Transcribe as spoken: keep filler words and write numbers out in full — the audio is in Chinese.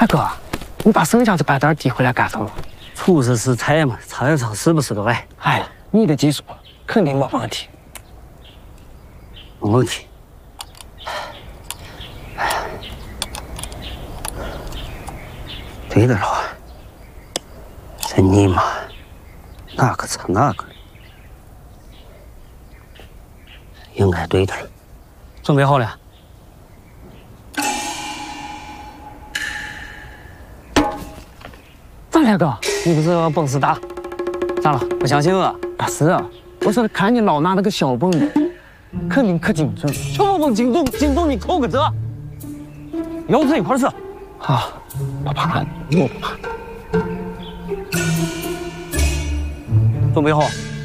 大哥，你把剩下这白单递回来干什么？ 出是食材嘛，炒一炒是不是个歪？ 哎，你的技术肯定没问题。 没问题。对的了，这尼玛哪个唱哪个，应该对的了。准备好了。 张大哥， 你不是本事大？咋了？不相信我？ 不是，我说看你老拿那个小本子，肯定可精准。 小本精准，精准你扣个这，腰子一块吃。 好，不怕，我不怕。 准备好。